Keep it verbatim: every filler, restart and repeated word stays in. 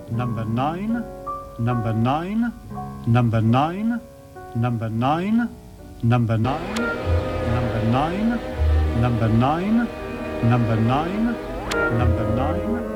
number nine, number nine, number nine, number nine, number nine, number nine, number nine, number nine, number nine.